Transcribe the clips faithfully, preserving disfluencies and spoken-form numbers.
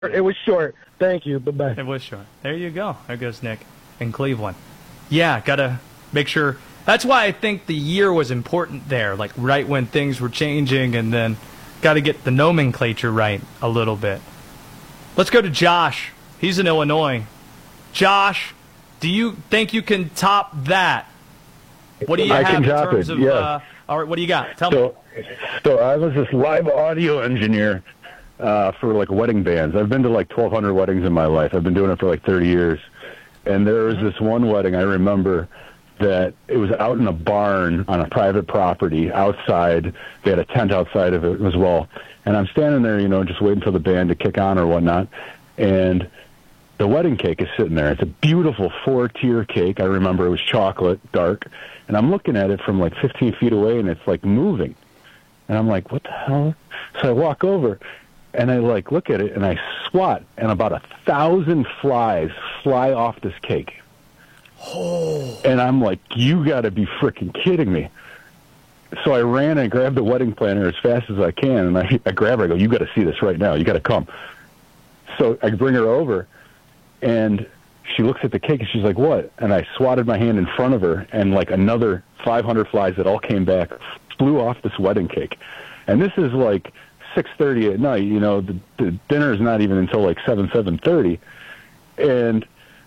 It was short. Thank you. Bye-bye. It was short. There you go. There goes Nick in Cleveland. Yeah, got to make sure. That's why I think the year was important there, like right when things were changing, and then got to get the nomenclature right a little bit. Let's go to Josh. He's in Illinois. Josh, do you think you can top that? What do you I have can in top terms it, of, yeah. uh, all right, what do you got? Tell so, me. So I was this live audio engineer uh, for like wedding bands. I've been to like twelve hundred weddings in my life. I've been doing it for like thirty years. And there was this one wedding I remember that it was out in a barn on a private property outside. They had a tent outside of it as well. And I'm standing there, you know, just waiting for the band to kick on or whatnot. And the wedding cake is sitting there. It's a beautiful four-tier cake. I remember it was chocolate, dark. And I'm looking at it from like fifteen feet away, and it's like moving. And I'm like, what the hell? So I walk over, and I like look at it, and I swat, and about a thousand flies fly off this cake. Oh. And I'm like, you got to be freaking kidding me. So I ran and grabbed the wedding planner as fast as I can, and I, I grab her. I go, you got to see this right now. You got to come. So I bring her over, and she looks at the cake, and she's like, what? And I swatted my hand in front of her, and like another five hundred flies that all came back flew off this wedding cake. And this is like six thirty at night. You know, the, the dinner is not even until like seven, seven thirty. And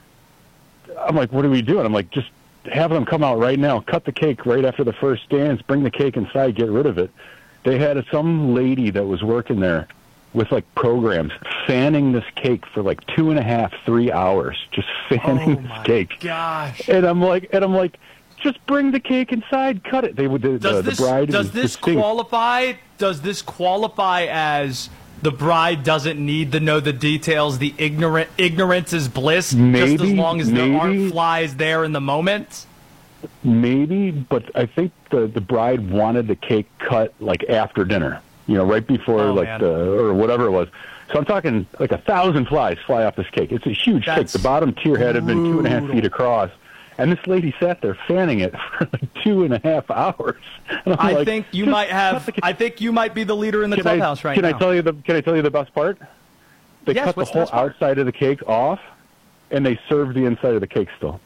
I'm like, what are we doing? I'm like, just have them come out right now, cut the cake right after the first dance, bring the cake inside, get rid of it. They had some lady that was working there with like programs fanning this cake for like two and a half, three hours, just fanning oh this my cake. Gosh. And I'm like, and I'm like, just bring the cake inside, cut it. They would. The, Does the, this the bride does this qualify? Does this qualify as the bride doesn't need to know the details? The ignorant ignorance is bliss. Maybe, just as long as maybe, there aren't flies there in the moment. Maybe, but I think the the bride wanted the cake cut like after dinner. You know, right before oh, like man. the or whatever it was. So I'm talking like a thousand flies fly off this cake. It's a huge That's cake. The bottom tier had been two and a half feet across. And this lady sat there fanning it for like two and a half hours. And I'm I like, think you might have. I think you might be the leader in the can clubhouse I, right can now. Can I tell you the? Can I tell you the best part? They yes, cut the what's whole the part? outside of the cake off, and they served the inside of the cake still.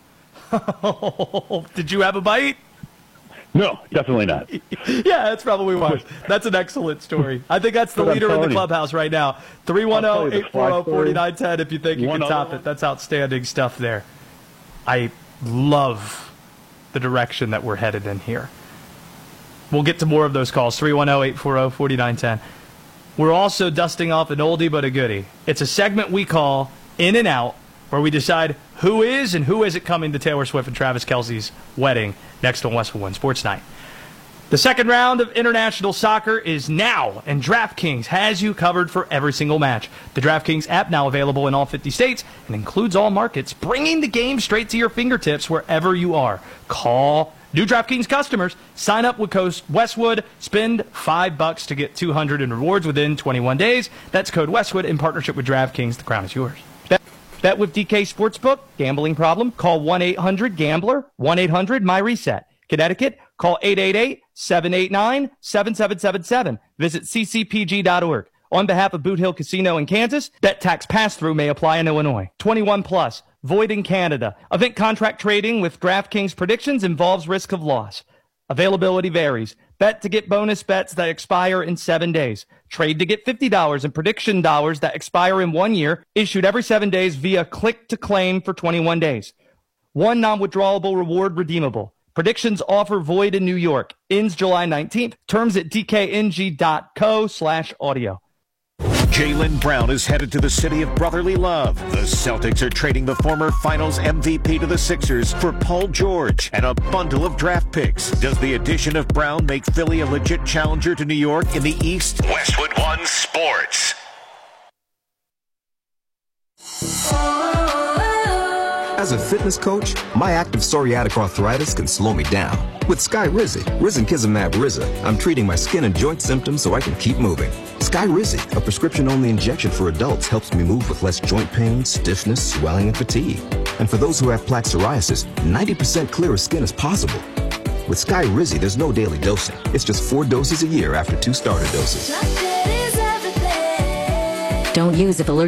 Did you have a bite? No, definitely not. Yeah, that's probably why. That's an excellent story. I think that's the But I'm leader in the telling you. clubhouse right now. three one zero, eight four zero, four nine one zero if you think you One can top other it. That's outstanding stuff there. I love the direction that we're headed in here. We'll get to more of those calls. three one zero, eight four zero, four nine one zero. We're also dusting off an oldie but a goodie. It's a segment we call In and Out, where we decide who is and who isn't coming to Taylor Swift and Travis Kelce's wedding next on Westwood One Sports Night. The second round of international soccer is now, and DraftKings has you covered for every single match. The DraftKings app now available in all fifty states and includes all markets, bringing the game straight to your fingertips wherever you are. Call new DraftKings customers. Sign up with code Westwood. Spend five bucks to get two hundred in rewards within twenty-one days. That's code Westwood in partnership with DraftKings. The crown is yours. Bet, bet with D K Sportsbook. Gambling problem? Call one eight hundred gambler. one eight hundred my reset. Connecticut, call eight eight eight, seven eight nine, seven seven seven seven. Visit c c p g dot org. On behalf of Boot Hill Casino in Kansas, bet tax pass-through may apply in Illinois. twenty-one plus, void in Canada. Event contract trading with DraftKings predictions involves risk of loss. Availability varies. Bet to get bonus bets that expire in seven days. Trade to get fifty dollars in prediction dollars that expire in one year, issued every seven days via click-to-claim for twenty-one days. One non-withdrawable reward redeemable. Predictions offer void in New York. Ends July nineteenth. Terms at d k n g dot co slash audio. Jaylen Brown is headed to the city of brotherly love. The Celtics are trading the former finals M V P to the Sixers for Paul George and a bundle of draft picks. Does the addition of Brown make Philly a legit challenger to New York in the East? Westwood One Sports. As a fitness coach, my active psoriatic arthritis can slow me down. With Skyrizi, Risankizumab Riza, I'm treating my skin and joint symptoms so I can keep moving. Skyrizi, a prescription-only injection for adults, helps me move with less joint pain, stiffness, swelling, and fatigue. And for those who have plaque psoriasis, ninety percent clearer skin is possible. With Skyrizi, there's no daily dosing. It's just four doses a year after two starter doses. Don't use if allergic